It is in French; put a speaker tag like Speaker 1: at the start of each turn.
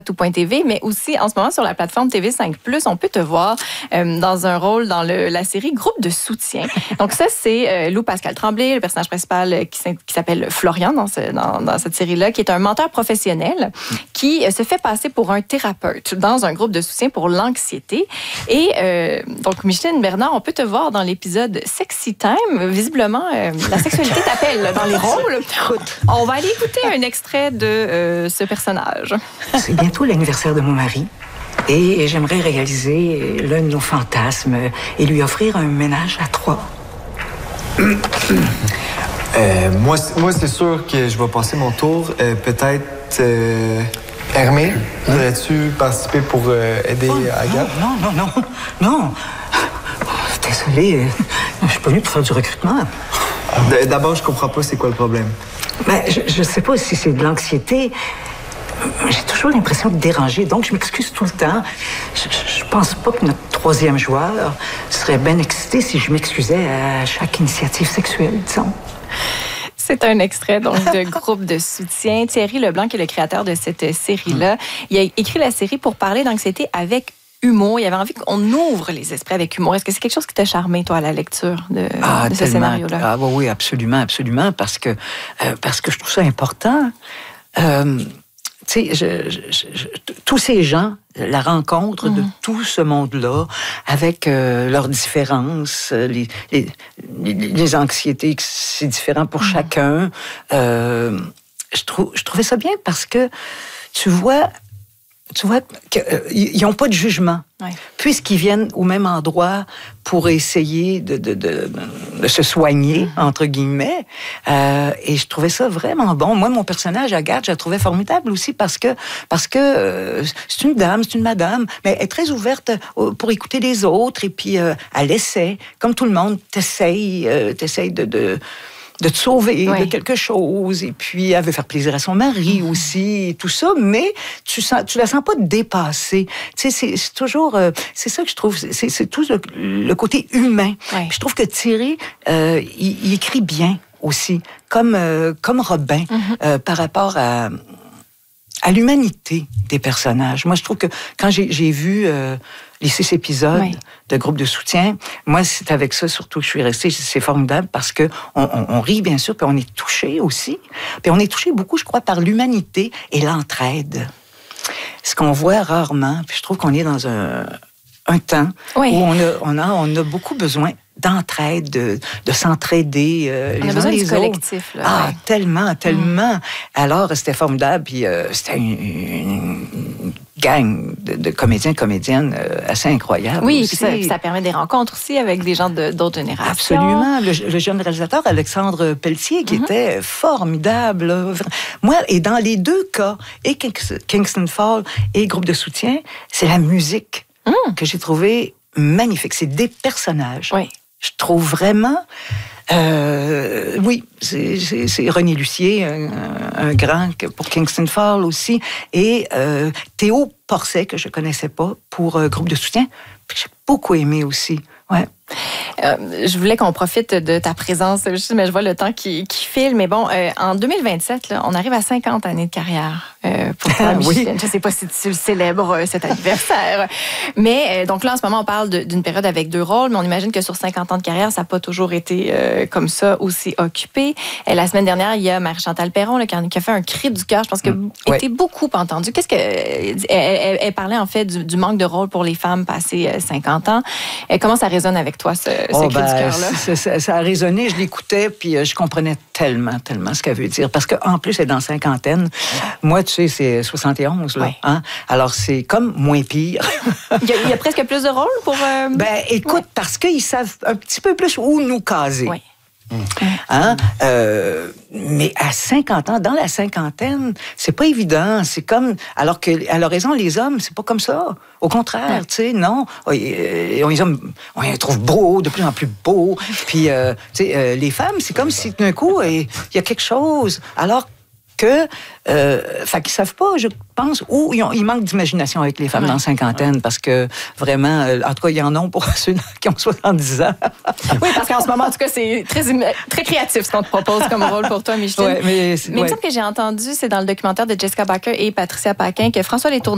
Speaker 1: tout.tv, mais aussi en ce moment sur la plateforme TV5+, on peut te voir dans un rôle dans la série Groupe de soutien. Donc ça, c'est Lou Pascal Tremblay, le personnage principal qui s'appelle Florian dans cette série-là, qui est un menteur professionnel qui se fait passer pour un thérapeute dans un groupe de soutien pour l'anxiété. Et donc, Micheline Bernard, on peut te voir dans l'épisode Sexy Time. Visiblement, la sexualité t'appelle dans les rôles. On va aller écouter un extrait de ce personnage.
Speaker 2: C'est bientôt l'anniversaire de mon mari et j'aimerais réaliser l'un de nos fantasmes et lui offrir un ménage à 3.
Speaker 3: Moi, c'est sûr que je vais passer mon tour. Peut-être... Hermé, voudrais-tu participer pour aider Agathe?
Speaker 2: Non. Désolé, je suis pas venu pour faire du recrutement.
Speaker 3: D'abord, je comprends pas c'est quoi le problème.
Speaker 2: Ben, je sais pas si c'est de l'anxiété. J'ai toujours l'impression de déranger, donc je m'excuse tout le temps. Je pense pas que notre 3e joueur serait bien excité si je m'excusais à chaque initiative sexuelle, disons.
Speaker 1: C'est un extrait donc de Groupe de soutien. Thierry Leblanc, qui est le créateur de cette série-là, il a écrit la série pour parler d'anxiété avec humour. Il avait envie qu'on ouvre les esprits avec humour. Est-ce que c'est quelque chose qui t'a charmé, toi, à la lecture de ce scénario-là?
Speaker 2: Ah oui, absolument, parce que je trouve ça important. Tu sais, tous ces gens, la rencontre de tout ce monde-là, avec leurs différences, les anxiétés, c'est différent pour chacun. Je trouvais ça bien parce que tu vois qu'ils n'ont pas de jugement. Oui. Puisqu'ils viennent au même endroit pour essayer de se soigner, entre guillemets. Et je trouvais ça vraiment bon. Moi, mon personnage, Agathe, je la trouvais formidable aussi parce que c'est une dame, c'est une madame, mais elle est très ouverte pour écouter les autres et puis elle essaie, comme tout le monde, t'essayes de te sauver de quelque chose. Et puis, elle veut faire plaisir à son mari aussi, et tout ça, mais tu la sens pas dépassée. Tu sais, c'est toujours... c'est ça que je trouve, c'est tout le côté humain. Ouais. Puis je trouve que Thierry, il écrit bien aussi, comme Robin, par rapport à l'humanité des personnages. Moi, je trouve que quand j'ai vu les 6 épisodes de Groupe de soutien, moi, c'est avec ça surtout que je suis restée. C'est formidable parce que on rit, bien sûr, puis on est touché aussi. Puis on est touché beaucoup, je crois, par l'humanité et l'entraide. Ce qu'on voit rarement, puis je trouve qu'on est dans un temps où on a beaucoup besoin d'entraide, de s'entraider les uns les autres.
Speaker 1: Collectif, là.
Speaker 2: Ah, tellement. Alors, c'était formidable, puis c'était une gang de comédiens, comédiennes assez incroyable.
Speaker 1: Oui, puis ça permet des rencontres aussi avec des gens d'autres générations.
Speaker 2: Absolument. Le jeune réalisateur Alexandre Pelletier, qui était formidable. Moi, et dans les 2 cas, et Kingston Fall et Groupe de soutien, c'est la musique que j'ai trouvée magnifique. C'est des personnages. Oui. Je trouve vraiment... oui, c'est René Lucier, un grand pour Kingston Fall aussi, et Théo Porcet, que je connaissais pas, pour Groupe de soutien, que j'ai beaucoup aimé aussi. Ouais.
Speaker 1: Je voulais qu'on profite de ta présence, mais je vois le temps qui file. Mais bon, en 2027, là, on arrive à 50 années de carrière pour toi, Micheline. Oui. Je ne sais pas si tu le célèbres cet anniversaire. Mais donc là, en ce moment, on parle d'une période avec 2 rôles, mais on imagine que sur 50 ans de carrière, ça n'a pas toujours été comme ça, aussi occupé. La semaine dernière, il y a Marie-Chantal Perron là, qui a fait un cri du cœur. Je pense qu'elle a été beaucoup entendue. Qu'est-ce que elle parlait en fait du manque de rôle pour les femmes passées 50 ans. Comment ça résonne avec toi, ce cri du cœur-là?
Speaker 2: Ça a résonné, je l'écoutais, puis je comprenais tellement ce qu'elle veut dire. Parce qu'en plus, elle est dans la cinquantaine. Moi, tu sais, c'est 71, là. Oui. Hein? Alors, c'est comme moins pire.
Speaker 1: Il y a presque plus de rôles pour...
Speaker 2: Ben, écoute, parce qu'ils savent un petit peu plus où nous caser. Oui. Hein? Mais à 50 ans, dans la cinquantaine, c'est pas évident. C'est comme... Alors qu'elle a raison, les hommes, c'est pas comme ça. Au contraire, tu sais, non. Les hommes, on les trouve beaux, de plus en plus beaux. Puis, tu sais, les femmes, c'est comme si d'un coup, il y a quelque chose. Alors que... Fait qu'ils savent pas, je pense, ou il manque d'imagination avec les femmes dans la cinquantaine, parce que vraiment, en tout cas, il y en a pour ceux qui ont 70 ans.
Speaker 1: Oui, parce qu'en ce moment, en tout cas, c'est très créatif ce qu'on te propose comme rôle pour toi, Micheline.
Speaker 2: Ouais, mais
Speaker 1: il me semble que j'ai entendu, c'est dans le documentaire de Jessica Barker et Patricia Paquin, que François Letourneau